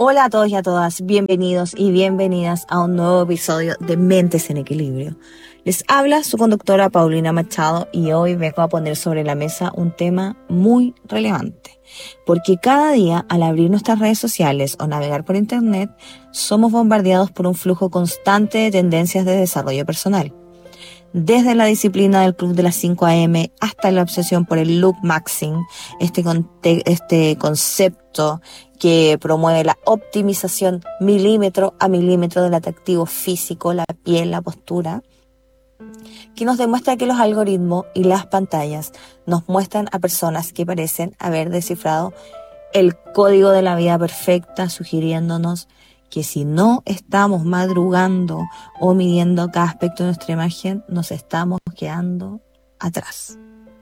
Hola a todos y a todas, bienvenidos y bienvenidas a un nuevo episodio de Mentes en Equilibrio. Les habla su conductora Paulina Machado y hoy vengo a poner sobre la mesa un tema muy relevante, porque cada día al abrir nuestras redes sociales o navegar por internet somos bombardeados por un flujo constante de tendencias de desarrollo personal. Desde la disciplina del Club de las 5 AM hasta la obsesión por el look maxing, este concepto que promueve la optimización milímetro a milímetro del atractivo físico, la piel, la postura, que nos demuestra que los algoritmos y las pantallas nos muestran a personas que parecen haber descifrado el código de la vida perfecta, sugiriéndonos que si no estamos madrugando o midiendo cada aspecto de nuestra imagen, nos estamos quedando atrás.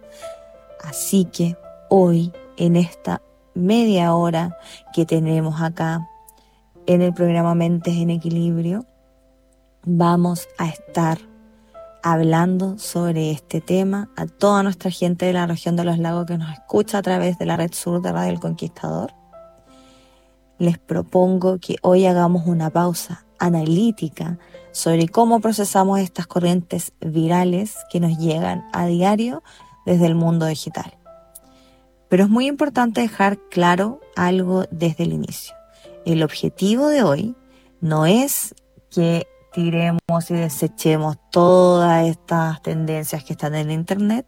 Así que hoy, en esta media hora que tenemos acá en el programa Mentes en Equilibrio, vamos a estar hablando sobre este tema a toda nuestra gente de la región de los lagos que nos escucha a través de la red sur de Radio El Conquistador. Les propongo que hoy hagamos una pausa analítica sobre cómo procesamos estas corrientes virales que nos llegan a diario desde el mundo digital. Pero es muy importante dejar claro algo desde el inicio. El objetivo de hoy no es que tiremos y desechemos todas estas tendencias que están en internet,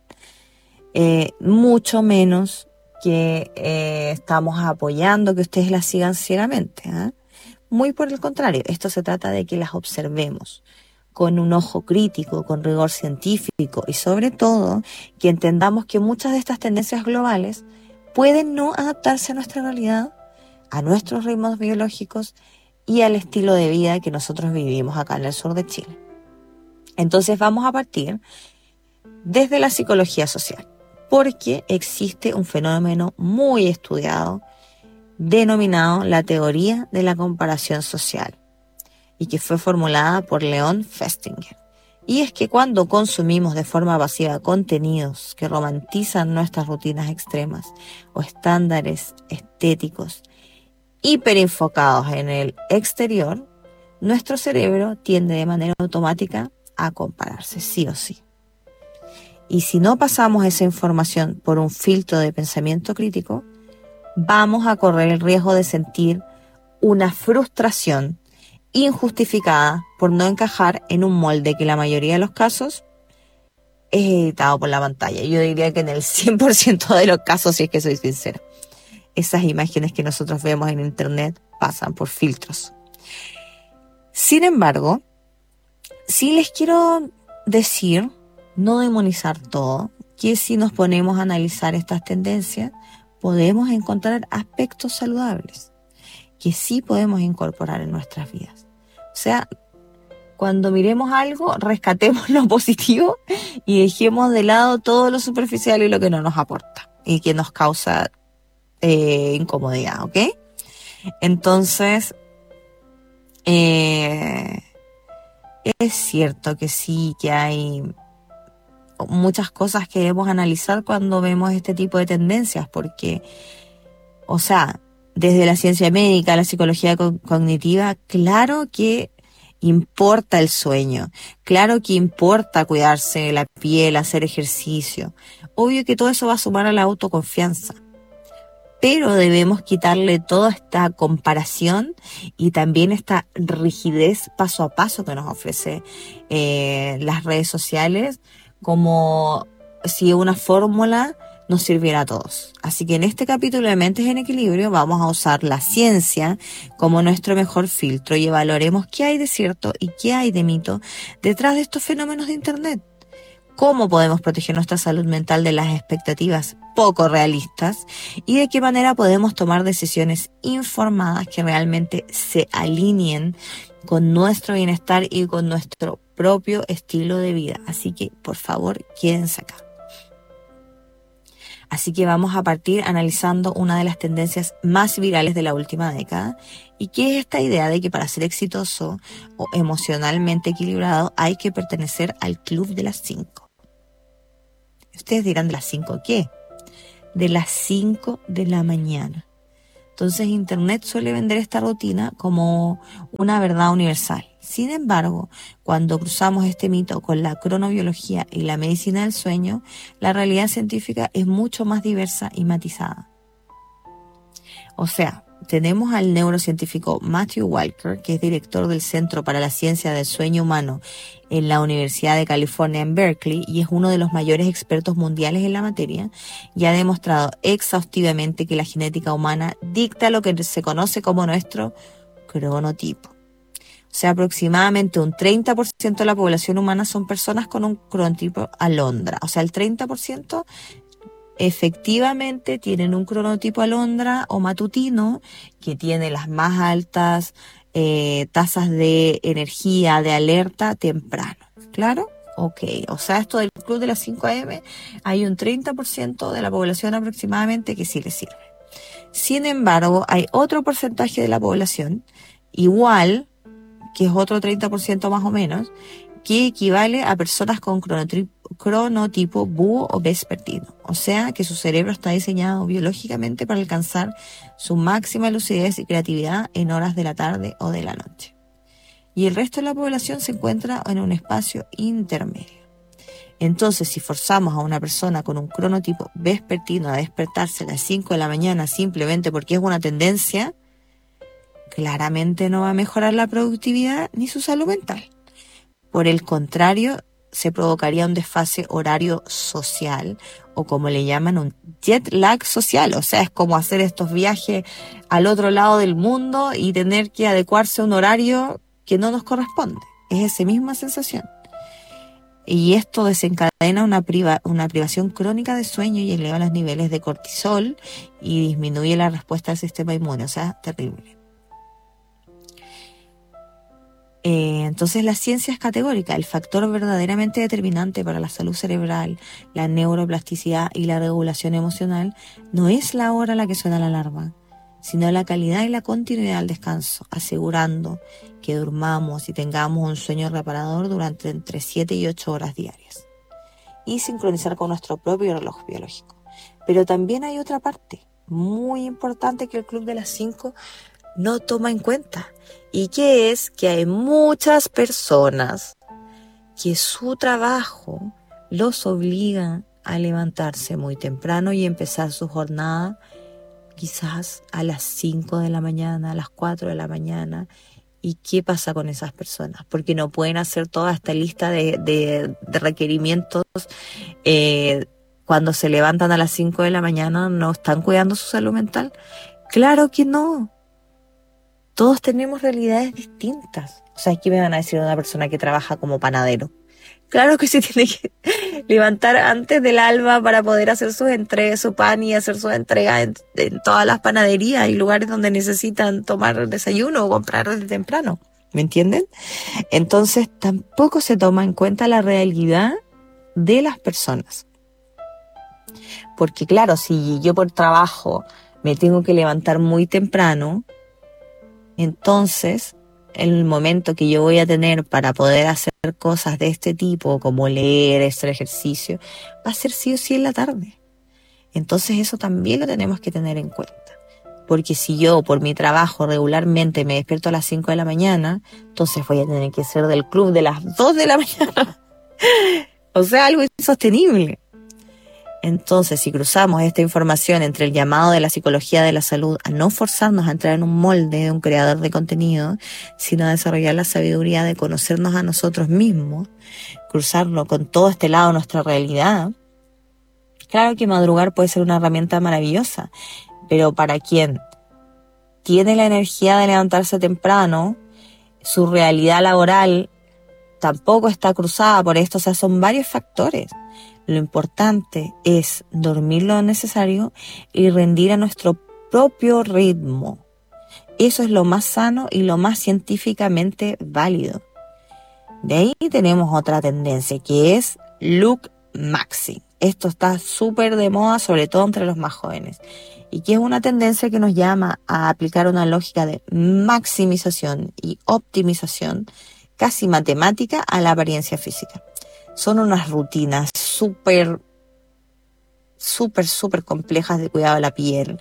mucho menos que estamos apoyando que ustedes las sigan ciegamente, ¿eh? Muy por el contrario, esto se trata de que las observemos con un ojo crítico, con rigor científico y sobre todo que entendamos que muchas de estas tendencias globales pueden no adaptarse a nuestra realidad, a nuestros ritmos biológicos y al estilo de vida que nosotros vivimos acá en el sur de Chile. Entonces vamos a partir desde la psicología social, porque existe un fenómeno muy estudiado denominado la teoría de la comparación social y que fue formulada por Leon Festinger. Y es que cuando consumimos de forma pasiva contenidos que romantizan nuestras rutinas extremas o estándares estéticos hiperenfocados en el exterior, nuestro cerebro tiende de manera automática a compararse sí o sí. Y si no pasamos esa información por un filtro de pensamiento crítico, vamos a correr el riesgo de sentir una frustración injustificada por no encajar en un molde que en la mayoría de los casos es editado por la pantalla. Yo diría que en el 100% de los casos, si es que soy sincera, esas imágenes que nosotros vemos en internet pasan por filtros. Sin embargo, sí les quiero decir, no demonizar todo, que si nos ponemos a analizar estas tendencias, podemos encontrar aspectos saludables que sí podemos incorporar en nuestras vidas. O sea, cuando miremos algo, rescatemos lo positivo y dejemos de lado todo lo superficial y lo que no nos aporta y que nos causa incomodidad, ¿ok? Entonces, es cierto que sí, que hay muchas cosas que debemos analizar cuando vemos este tipo de tendencias, porque, o sea, desde la ciencia médica, la psicología cognitiva, claro que importa el sueño, claro que importa cuidarse la piel, hacer ejercicio. Obvio que todo eso va a sumar a la autoconfianza, pero debemos quitarle toda esta comparación y también esta rigidez paso a paso que nos ofrece las redes sociales, como si una fórmula nos sirviera a todos. Así que en este capítulo de Mentes en Equilibrio vamos a usar la ciencia como nuestro mejor filtro y evaluaremos qué hay de cierto y qué hay de mito detrás de estos fenómenos de internet. Cómo podemos proteger nuestra salud mental de las expectativas poco realistas y de qué manera podemos tomar decisiones informadas que realmente se alineen con nuestro bienestar y con nuestro propio estilo de vida. Así que, por favor, quédense acá. Así que vamos a partir analizando una de las tendencias más virales de la última década, y que es esta idea de que para ser exitoso o emocionalmente equilibrado hay que pertenecer al club de las 5. Ustedes dirán, ¿de las 5 qué? De las 5 de la mañana. Entonces Internet suele vender esta rutina como una verdad universal. Sin embargo, cuando cruzamos este mito con la cronobiología y la medicina del sueño, la realidad científica es mucho más diversa y matizada. O sea, tenemos al neurocientífico Matthew Walker, que es director del Centro para la Ciencia del Sueño Humano en la Universidad de California en Berkeley y es uno de los mayores expertos mundiales en la materia, y ha demostrado exhaustivamente que la genética humana dicta lo que se conoce como nuestro cronotipo. O sea, aproximadamente un 30% de la población humana son personas con un cronotipo alondra. O sea, el 30% efectivamente tienen un cronotipo alondra o matutino que tiene las más altas tasas de energía, de alerta temprano. ¿Claro? Ok, o sea, esto del club de las 5 AM, hay un 30% de la población aproximadamente que sí le sirve. Sin embargo, hay otro porcentaje de la población, igual, que es otro 30% más o menos, que equivale a personas con cronotipo búho o vespertino. O sea, que su cerebro está diseñado biológicamente para alcanzar su máxima lucidez y creatividad en horas de la tarde o de la noche. Y el resto de la población se encuentra en un espacio intermedio. Entonces, si forzamos a una persona con un cronotipo vespertino a despertarse a las 5 de la mañana simplemente porque es una tendencia, claramente no va a mejorar la productividad ni su salud mental. Por el contrario, se provocaría un desfase horario social, o como le llaman, un jet lag social. O sea, es como hacer estos viajes al otro lado del mundo y tener que adecuarse a un horario que no nos corresponde. Es esa misma sensación. Y esto desencadena una privación crónica de sueño y eleva los niveles de cortisol y disminuye la respuesta del sistema inmune. O sea, terrible. Entonces la ciencia es categórica. El factor verdaderamente determinante para la salud cerebral, la neuroplasticidad y la regulación emocional no es la hora a la que suena la alarma, sino la calidad y la continuidad del descanso, asegurando que durmamos y tengamos un sueño reparador durante entre 7 y 8 horas diarias. Y sincronizar con nuestro propio reloj biológico. Pero también hay otra parte muy importante que el Club de las 5 no toma en cuenta, y que es que hay muchas personas que su trabajo los obliga a levantarse muy temprano y empezar su jornada quizás a las 5 de la mañana, a las 4 de la mañana. ¿Y qué pasa con esas personas? Porque no pueden hacer toda esta lista de requerimientos. Cuando se levantan a las 5 de la mañana, ¿no están cuidando su salud mental? Claro que no. Todos tenemos realidades distintas. O sea, ¿qué me van a decir de una persona que trabaja como panadero? Claro que se tiene que levantar antes del alba para poder hacer sus entregas, su pan y hacer sus entregas en todas las panaderías y lugares donde necesitan tomar desayuno o comprar desde temprano. ¿Me entienden? Entonces tampoco se toma en cuenta la realidad de las personas. Porque claro, si yo por trabajo me tengo que levantar muy temprano, entonces el momento que yo voy a tener para poder hacer cosas de este tipo, como leer, hacer ejercicio, va a ser sí o sí en la tarde. Entonces eso también lo tenemos que tener en cuenta. Porque si yo por mi trabajo regularmente me despierto a las 5 de la mañana, entonces voy a tener que ser del club de las 2 de la mañana. O sea, algo insostenible. Entonces, si cruzamos esta información entre el llamado de la psicología de la salud a no forzarnos a entrar en un molde de un creador de contenido, sino a desarrollar la sabiduría de conocernos a nosotros mismos, cruzarlo con todo este lado de nuestra realidad, claro que madrugar puede ser una herramienta maravillosa, pero para quien tiene la energía de levantarse temprano, su realidad laboral tampoco está cruzada por esto. O sea, son varios factores. Lo importante es dormir lo necesario y rendir a nuestro propio ritmo. Eso es lo más sano y lo más científicamente válido. De ahí tenemos otra tendencia que es look maxing. Esto está súper de moda, sobre todo entre los más jóvenes. Y que es una tendencia que nos llama a aplicar una lógica de maximización y optimización casi matemática a la apariencia física. Son unas rutinas súper complejas de cuidado de la piel,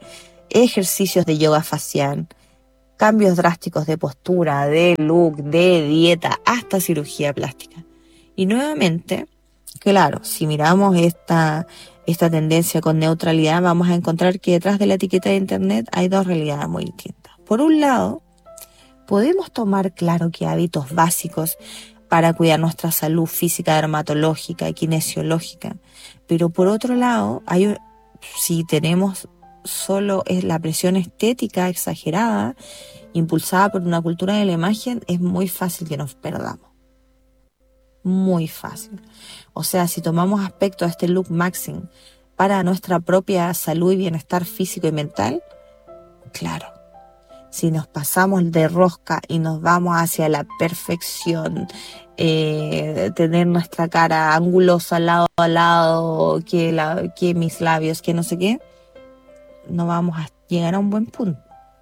ejercicios de yoga facial, cambios drásticos de postura, de look, de dieta, hasta cirugía plástica. Y nuevamente, claro, si miramos esta tendencia con neutralidad, vamos a encontrar que detrás de la etiqueta de internet hay dos realidades muy distintas. Por un lado, podemos tomar claro que hábitos básicos para cuidar nuestra salud física, dermatológica y kinesiológica. Pero por otro lado, si tenemos solo es la presión estética exagerada, impulsada por una cultura de la imagen, es muy fácil que nos perdamos. Muy fácil. O sea, si tomamos aspectos de este look maxing para nuestra propia salud y bienestar físico y mental, claro, si nos pasamos de rosca y nos vamos hacia la perfección, tener nuestra cara angulosa lado a lado, que mis labios, que no sé qué, no vamos a llegar a un buen punto.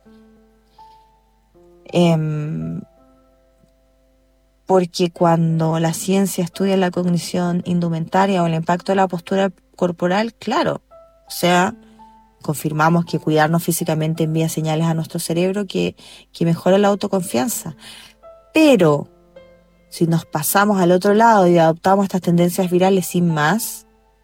Porque cuando la ciencia estudia la cognición indumentaria o el impacto de la postura corporal, claro, o sea, confirmamos que cuidarnos físicamente envía señales a nuestro cerebro que mejora la autoconfianza. Pero si nos pasamos al otro lado y adoptamos estas tendencias virales sin más,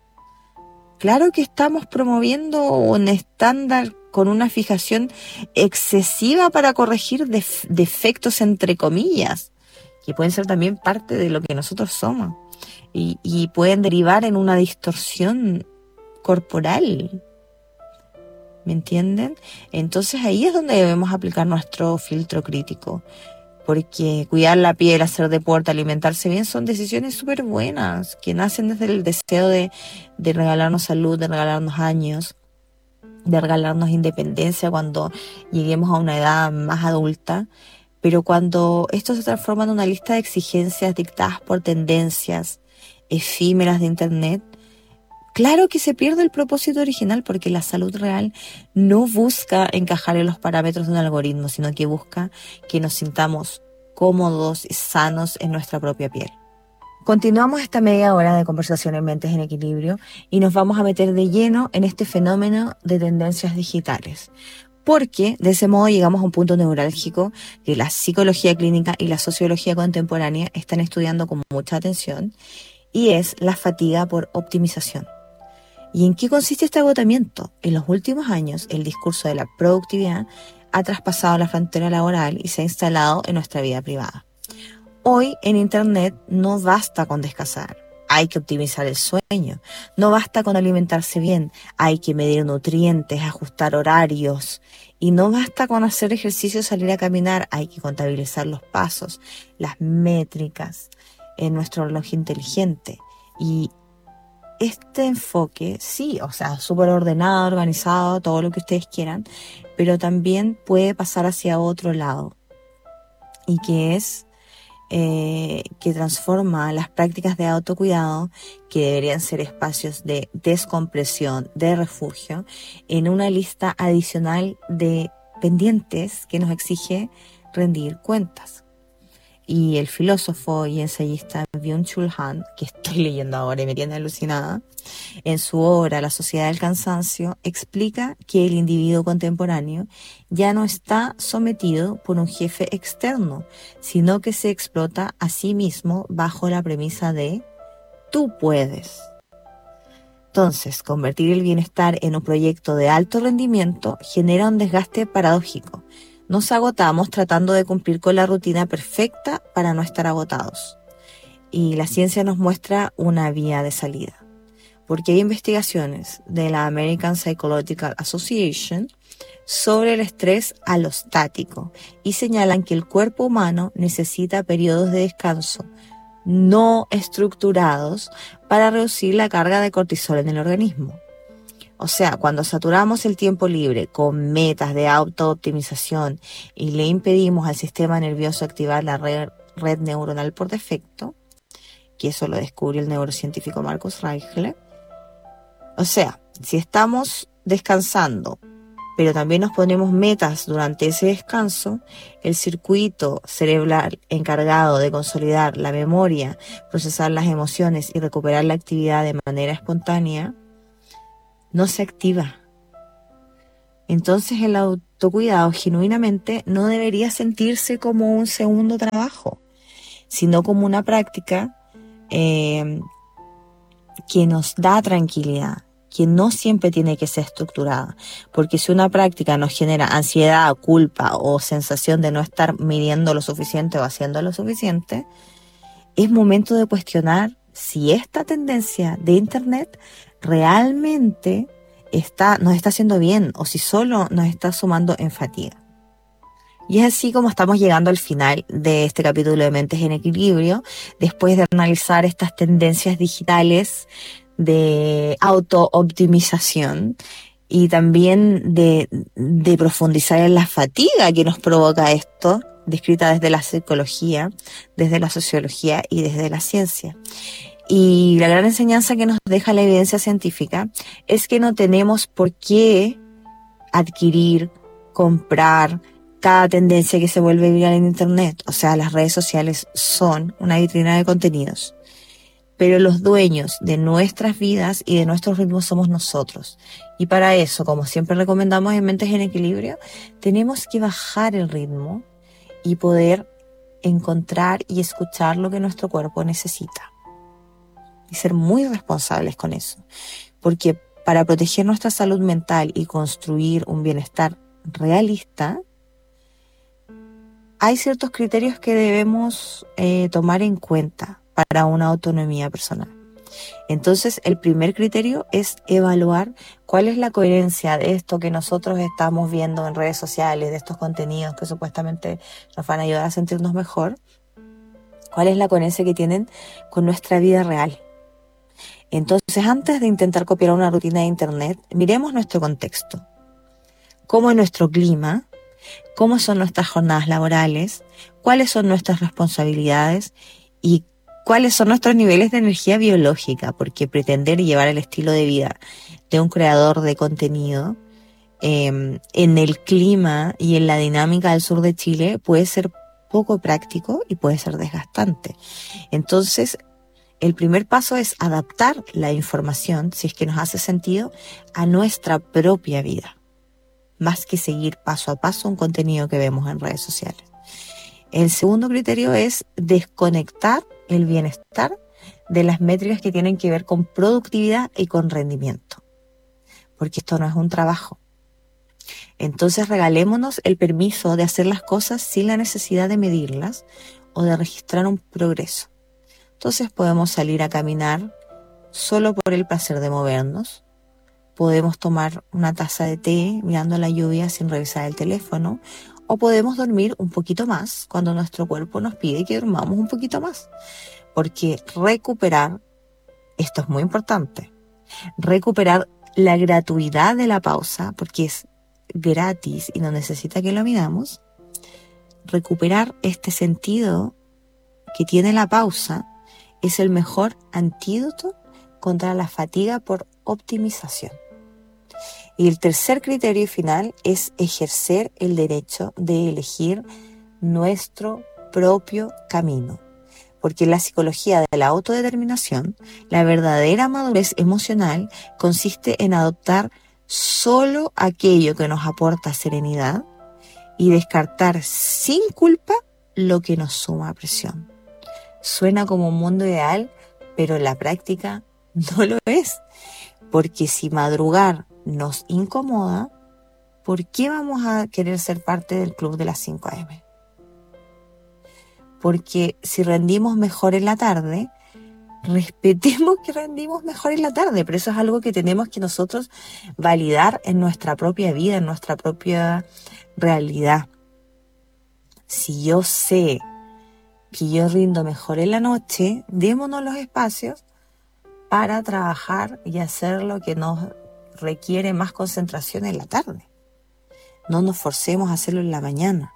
claro que estamos promoviendo un estándar con una fijación excesiva para corregir defectos entre comillas, que pueden ser también parte de lo que nosotros somos y pueden derivar en una distorsión corporal. ¿Me entienden? Entonces ahí es donde debemos aplicar nuestro filtro crítico, porque cuidar la piel, hacer deporte, alimentarse bien son decisiones súper buenas, que nacen desde el deseo de regalarnos salud, de regalarnos años, de regalarnos independencia cuando lleguemos a una edad más adulta. Pero cuando esto se transforma en una lista de exigencias dictadas por tendencias efímeras de internet, claro que se pierde el propósito original, porque la salud real no busca encajar en los parámetros de un algoritmo, sino que busca que nos sintamos cómodos y sanos en nuestra propia piel. Continuamos esta media hora de conversación en Mentes en Equilibrio y nos vamos a meter de lleno en este fenómeno de tendencias digitales. Porque de ese modo llegamos a un punto neurálgico que la psicología clínica y la sociología contemporánea están estudiando con mucha atención, y es la fatiga por optimización. ¿Y en qué consiste este agotamiento? En los últimos años, el discurso de la productividad ha traspasado la frontera laboral y se ha instalado en nuestra vida privada. Hoy en Internet no basta con descansar, hay que optimizar el sueño. No basta con alimentarse bien, hay que medir nutrientes, ajustar horarios. Y no basta con hacer ejercicio, salir a caminar, hay que contabilizar los pasos, las métricas en nuestro reloj inteligente. Y este enfoque, sí, o sea, súper ordenado, organizado, todo lo que ustedes quieran, pero también puede pasar hacia otro lado. Y que es que transforma las prácticas de autocuidado, que deberían ser espacios de descompresión, de refugio, en una lista adicional de pendientes que nos exige rendir cuentas. Y el filósofo y ensayista Byung-Chul Han, que estoy leyendo ahora y me tiene alucinada, en su obra La sociedad del cansancio, explica que el individuo contemporáneo ya no está sometido por un jefe externo, sino que se explota a sí mismo bajo la premisa de tú puedes. Entonces, convertir el bienestar en un proyecto de alto rendimiento genera un desgaste paradójico. Nos agotamos tratando de cumplir con la rutina perfecta para no estar agotados. Y la ciencia nos muestra una vía de salida, porque hay investigaciones de la American Psychological Association sobre el estrés alostático y señalan que el cuerpo humano necesita periodos de descanso no estructurados para reducir la carga de cortisol en el organismo. O sea, cuando saturamos el tiempo libre con metas de auto-optimización y le impedimos al sistema nervioso activar la red neuronal por defecto, que eso lo descubrió el neurocientífico Marcus Reichler. O sea, si estamos descansando, pero también nos ponemos metas durante ese descanso, el circuito cerebral encargado de consolidar la memoria, procesar las emociones y recuperar la actividad de manera espontánea, no se activa. Entonces el autocuidado genuinamente no debería sentirse como un segundo trabajo, sino como una práctica eh, que nos da tranquilidad, que no siempre tiene que ser estructurada, porque si una práctica nos genera ansiedad, culpa o sensación de no estar midiendo lo suficiente o haciendo lo suficiente, es momento de cuestionar si esta tendencia de Internet realmente nos está haciendo bien o si solo nos está sumando en fatiga. Y es así como estamos llegando al final de este capítulo de Mentes en Equilibrio, después de analizar estas tendencias digitales de auto-optimización y también de profundizar en la fatiga que nos provoca esto, descrita desde la psicología, desde la sociología y desde la ciencia. Y la gran enseñanza que nos deja la evidencia científica es que no tenemos por qué adquirir, comprar cada tendencia que se vuelve viral en Internet. O sea, las redes sociales son una vitrina de contenidos. Pero los dueños de nuestras vidas y de nuestros ritmos somos nosotros. Y para eso, como siempre recomendamos en Mentes en Equilibrio, tenemos que bajar el ritmo y poder encontrar y escuchar lo que nuestro cuerpo necesita. Y ser muy responsables con eso. Porque para proteger nuestra salud mental y construir un bienestar realista, hay ciertos criterios que debemos tomar en cuenta para una autonomía personal. Entonces, el primer criterio es evaluar cuál es la coherencia de esto que nosotros estamos viendo en redes sociales, de estos contenidos que supuestamente nos van a ayudar a sentirnos mejor. ¿Cuál es la coherencia que tienen con nuestra vida real? Entonces, antes de intentar copiar una rutina de Internet, miremos nuestro contexto. ¿Cómo es nuestro clima? ¿Cómo son nuestras jornadas laborales? ¿Cuáles son nuestras responsabilidades? ¿Y cuáles son nuestros niveles de energía biológica? Porque pretender llevar el estilo de vida de un creador de contenido en el clima y en la dinámica del sur de Chile puede ser poco práctico y puede ser desgastante. Entonces, el primer paso es adaptar la información, si es que nos hace sentido, a nuestra propia vida, más que seguir paso a paso un contenido que vemos en redes sociales. El segundo criterio es desconectar el bienestar de las métricas que tienen que ver con productividad y con rendimiento, porque esto no es un trabajo. Entonces regalémonos el permiso de hacer las cosas sin la necesidad de medirlas o de registrar un progreso. Entonces podemos salir a caminar solo por el placer de movernos. Podemos tomar una taza de té mirando la lluvia sin revisar el teléfono. O podemos dormir un poquito más cuando nuestro cuerpo nos pide que durmamos un poquito más. Porque recuperar, esto es muy importante, recuperar la gratuidad de la pausa, porque es gratis y no necesita que lo midamos. Recuperar este sentido que tiene la pausa es el mejor antídoto contra la fatiga por optimización. Y el tercer criterio final es ejercer el derecho de elegir nuestro propio camino. Porque en la psicología de la autodeterminación, la verdadera madurez emocional consiste en adoptar solo aquello que nos aporta serenidad y descartar sin culpa lo que nos suma presión. Suena como un mundo ideal, pero en la práctica no lo es. Porque si madrugar nos incomoda, ¿por qué vamos a querer ser parte del club de las 5 a.m.? Porque si rendimos mejor en la tarde, respetemos que rendimos mejor en la tarde, pero eso es algo que tenemos que nosotros validar en nuestra propia vida, en nuestra propia realidad. Si yo sé que yo rindo mejor en la noche, démonos los espacios para trabajar y hacer lo que nos requiere más concentración en la tarde. No nos forcemos a hacerlo en la mañana.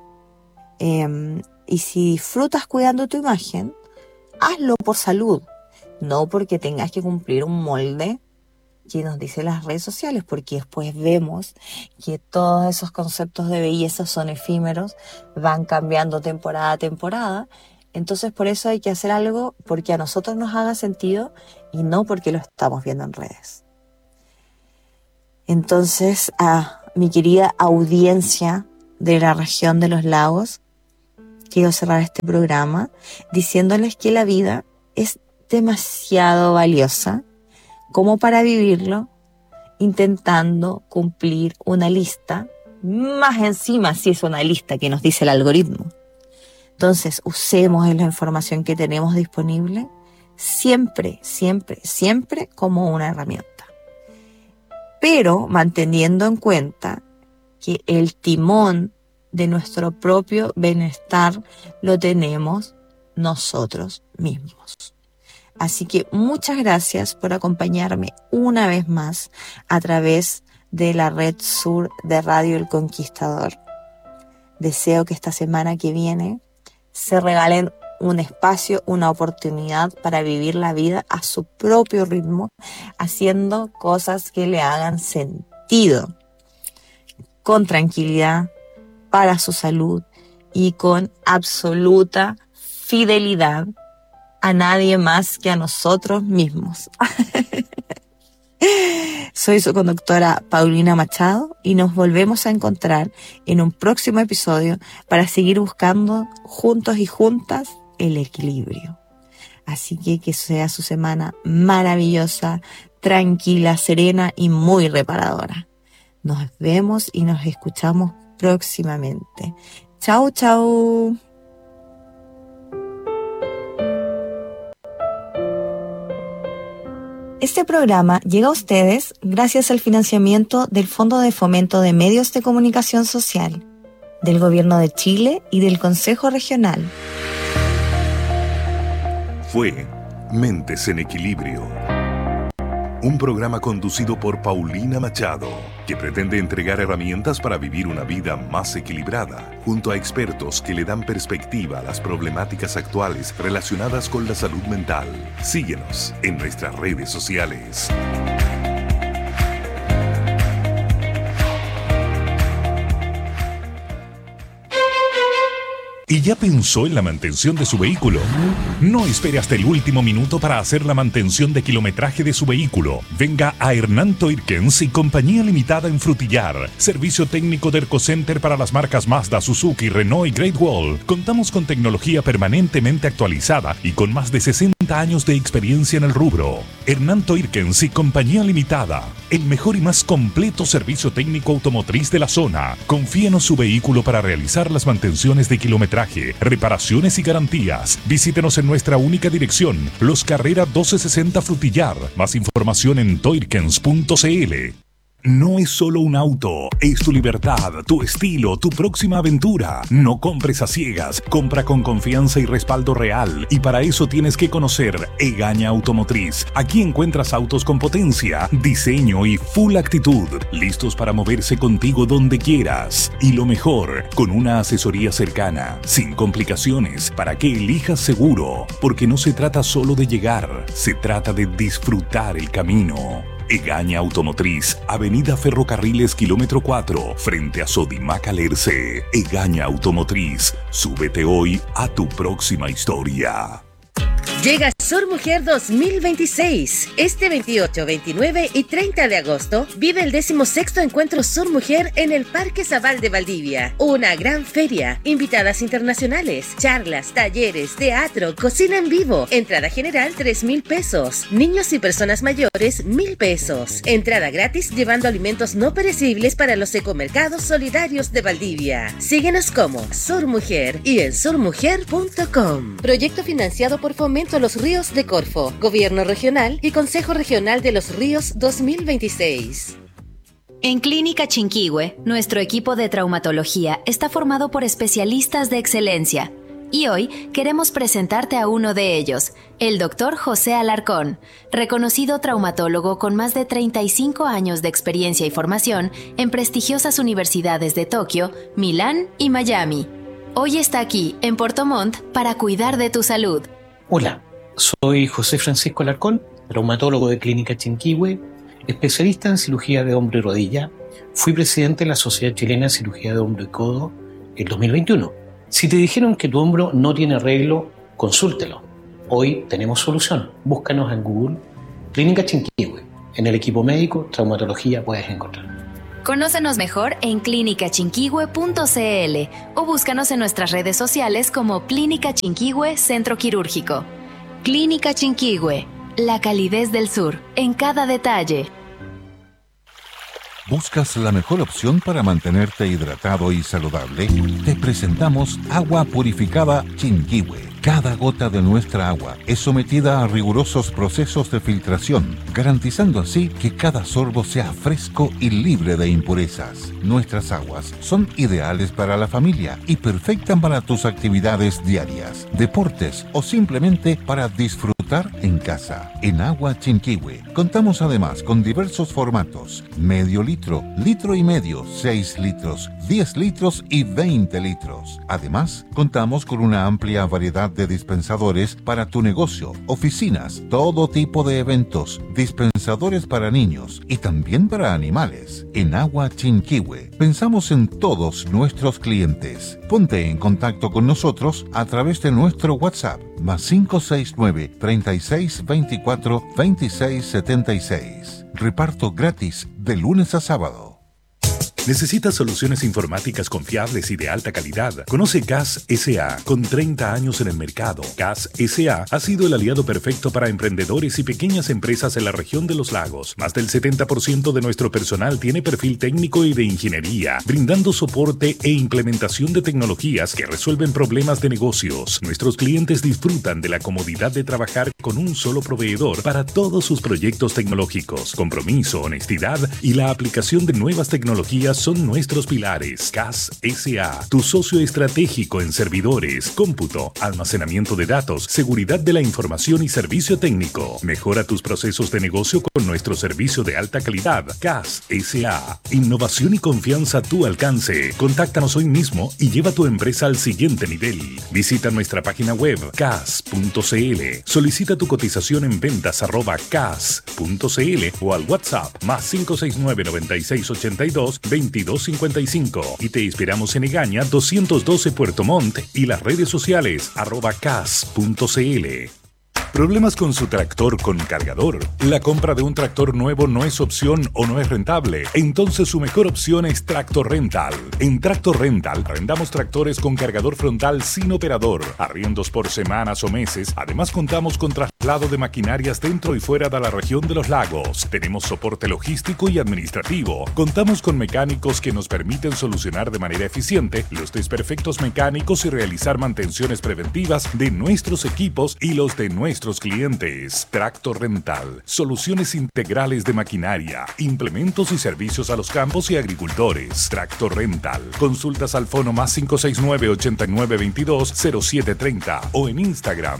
Y si disfrutas cuidando tu imagen, hazlo por salud, no porque tengas que cumplir un molde que nos dicen las redes sociales, porque después vemos que todos esos conceptos de belleza son efímeros, van cambiando temporada a temporada. Entonces por eso hay que hacer algo porque a nosotros nos haga sentido y no porque lo estamos viendo en redes. Entonces mi querida audiencia de la región de los lagos, quiero cerrar este programa diciéndoles que la vida es demasiado valiosa como para vivirlo intentando cumplir una lista, más encima si es una lista que nos dice el algoritmo. Entonces, usemos la información que tenemos disponible siempre, siempre, siempre como una herramienta. Pero manteniendo en cuenta que el timón de nuestro propio bienestar lo tenemos nosotros mismos. Así que muchas gracias por acompañarme una vez más a través de la red sur de Radio El Conquistador. Deseo que esta semana que viene se regalen un espacio, una oportunidad para vivir la vida a su propio ritmo, haciendo cosas que le hagan sentido, con tranquilidad, para su salud y con absoluta fidelidad a nadie más que a nosotros mismos. Soy su conductora Paulina Machado y nos volvemos a encontrar en un próximo episodio para seguir buscando juntos y juntas el equilibrio. Así que sea su semana maravillosa, tranquila, serena y muy reparadora. Nos vemos y nos escuchamos próximamente. Chau, chau. Este programa llega a ustedes gracias al financiamiento del Fondo de Fomento de Medios de Comunicación Social, del Gobierno de Chile y del Consejo Regional. Fue Mentes en Equilibrio, un programa conducido por Paulina Machado, que pretende entregar herramientas para vivir una vida más equilibrada, junto a expertos que le dan perspectiva a las problemáticas actuales relacionadas con la salud mental. Síguenos en nuestras redes sociales. ¿Y ya pensó en la mantención de su vehículo? No espere hasta el último minuto para hacer la mantención de kilometraje de su vehículo. Venga a Hernán Toirkens y Compañía Limitada en Frutillar. Servicio técnico de Ercocenter para las marcas Mazda, Suzuki, Renault y Great Wall. Contamos con tecnología permanentemente actualizada y con más de 60 años de experiencia en el rubro. Hernán Toirkens y Compañía Limitada. El mejor y más completo servicio técnico automotriz de la zona. Confíenos su vehículo para realizar las mantenciones de kilometraje, reparaciones y garantías. Visítenos en nuestra única dirección, Los Carrera 1260 Frutillar. Más información en toirkens.cl. No es solo un auto, es tu libertad, tu estilo, tu próxima aventura. No compres a ciegas, compra con confianza y respaldo real. Y para eso tienes que conocer Egaña Automotriz. Aquí encuentras autos con potencia, diseño y full actitud, listos para moverse contigo donde quieras. Y lo mejor, con una asesoría cercana, sin complicaciones, para que elijas seguro. Porque no se trata solo de llegar, se trata de disfrutar el camino. Egaña Automotriz, Avenida Ferrocarriles Kilómetro 4, frente a Sodimac Alerce. Egaña Automotriz, súbete hoy a tu próxima historia. Llega Sur Mujer 2026. Este 28, 29 y 30 de agosto vive el 16º Encuentro Sur Mujer en el Parque Zabal de Valdivia. Una gran feria, invitadas internacionales, charlas, talleres, teatro, cocina en vivo. Entrada general 3,000 pesos. Niños y personas mayores 1,000 pesos. Entrada gratis llevando alimentos no perecibles para los ecomercados solidarios de Valdivia. Síguenos como Sur Mujer y en surmujer.com. Proyecto financiado por Fomento Los Ríos de Corfo, Gobierno Regional y Consejo Regional de los Ríos 2026. En Clínica Chinquihue, nuestro equipo de traumatología está formado por especialistas de excelencia. Y hoy queremos presentarte a uno de ellos, el Dr. José Alarcón, reconocido traumatólogo con más de 35 años de experiencia y formación en prestigiosas universidades de Tokio, Milán y Miami. Hoy está aquí, en Puerto Montt, para cuidar de tu salud. Hola, soy José Francisco Alarcón, traumatólogo de Clínica Chinquihue, especialista en cirugía de hombro y rodilla. Fui presidente de la Sociedad Chilena de Cirugía de Hombro y Codo en 2021. Si te dijeron que tu hombro no tiene arreglo, consúltelo. Hoy tenemos solución. Búscanos en Google Clínica Chinquihue. En el equipo médico, traumatología puedes encontrar. Conócenos mejor en clinicachinquihue.cl o búscanos en nuestras redes sociales como Clínica Chinquihue Centro Quirúrgico. Clínica Chinquihue, la calidez del sur, en cada detalle. ¿Buscas la mejor opción para mantenerte hidratado y saludable? Te presentamos agua purificada Chinquihue. Cada gota de nuestra agua es sometida a rigurosos procesos de filtración, garantizando así que cada sorbo sea fresco y libre de impurezas. Nuestras aguas son ideales para la familia y perfectas para tus actividades diarias, deportes o simplemente para disfrutar en casa. En Agua Chinquihue contamos además con diversos formatos: medio litro, litro y medio, 6 litros, 10 litros y 20 litros. Además, contamos con una amplia variedad de dispensadores para tu negocio, oficinas, todo tipo de eventos, dispensadores para niños y también para animales. En Agua Chinquihue pensamos en todos nuestros clientes. Ponte en contacto con nosotros a través de nuestro WhatsApp +569 36 24 26 76. Reparto gratis de lunes a sábado. ¿Necesitas soluciones informáticas confiables y de alta calidad? Conoce CAS S.A. Con 30 años en el mercado, CAS S.A. ha sido el aliado perfecto para emprendedores y pequeñas empresas en la región de los lagos. Más del 70% de nuestro personal tiene perfil técnico y de ingeniería, brindando soporte e implementación de tecnologías que resuelven problemas de negocios. Nuestros clientes disfrutan de la comodidad de trabajar con un solo proveedor para todos sus proyectos tecnológicos. Compromiso, honestidad y la aplicación de nuevas tecnologías son nuestros pilares. CAS S.A., tu socio estratégico en servidores, cómputo, almacenamiento de datos, seguridad de la información y servicio técnico. Mejora tus procesos de negocio con nuestro servicio de alta calidad. CAS S.A., innovación y confianza a tu alcance. Contáctanos hoy mismo y lleva tu empresa al siguiente nivel. Visita nuestra página web cas.cl. Solicita tu cotización en ventas@cas.cl o al WhatsApp +569 9682 2255 y te esperamos en Egaña 212 Puerto Montt y las redes sociales @cas.cl. ¿Problemas con su tractor con cargador? ¿La compra de un tractor nuevo no es opción o no es rentable? Entonces su mejor opción es Tractor Rental. En Tractor Rental arrendamos tractores con cargador frontal sin operador, arriendos por semanas o meses. Además contamos con traslado de maquinarias dentro y fuera de la región de los lagos. Tenemos soporte logístico y administrativo. Contamos con mecánicos que nos permiten solucionar de manera eficiente los desperfectos mecánicos y realizar mantenciones preventivas de nuestros equipos y los de nuestros clientes. Tractor Rental, soluciones integrales de maquinaria, implementos y servicios a los campos y agricultores. Tractor Rental, consultas al fono +569 8922 0730 o en Instagram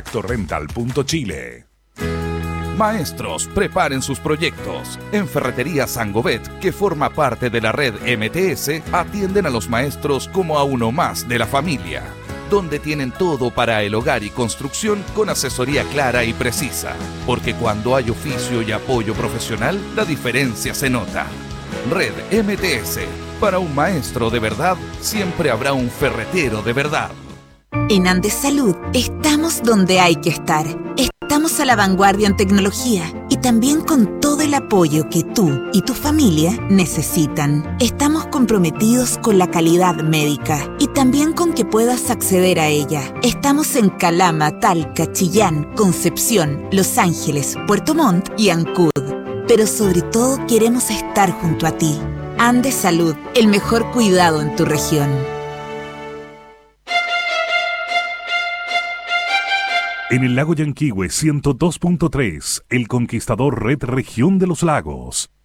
tractorrental.chile. Maestros, preparen sus proyectos. En Ferretería Sangovet, que forma parte de la red MTS, atienden a los maestros como a uno más de la familia, donde tienen todo para el hogar y construcción con asesoría clara y precisa. Porque cuando hay oficio y apoyo profesional, la diferencia se nota. Red MTS. Para un maestro de verdad, siempre habrá un ferretero de verdad. En Andes Salud estamos donde hay que estar. Estamos a la vanguardia en tecnología y también con todo el apoyo que tú y tu familia necesitan. Estamos comprometidos con la calidad médica y también con que puedas acceder a ella. Estamos en Calama, Talca, Chillán, Concepción, Los Ángeles, Puerto Montt y Ancud. Pero sobre todo queremos estar junto a ti. Andes Salud, el mejor cuidado en tu región. En el lago Yanquihue 102.3, El Conquistador Red Región de los Lagos.